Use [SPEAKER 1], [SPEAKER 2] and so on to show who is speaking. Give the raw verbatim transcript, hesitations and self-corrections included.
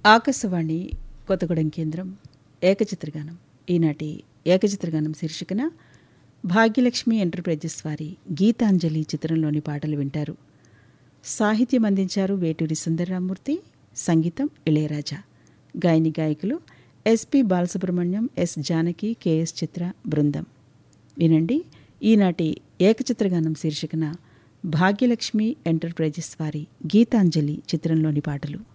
[SPEAKER 1] ఆకాశవాణి కొత్తగూడెం కేంద్రం ఏకచిత్రగానం. ఈనాటి ఏకచిత్రగానం శీర్షికన భాగ్యలక్ష్మి ఎంటర్ప్రైజెస్ వారి గీతాంజలి చిత్రంలోని పాటలు వింటారు. సాహిత్యం అందించారు వేటూరి సుందరరామూర్తి, సంగీతం ఇళయరాజా. గాయని గాయకులు SP Balasubrahmanyam, yes Janaki, K S చిత్ర బృందం. వినండి ఈనాటి ఏకచిత్రగానం శీర్షికన భాగ్యలక్ష్మి ఎంటర్ప్రైజెస్ వారి గీతాంజలి చిత్రంలోని పాటలు.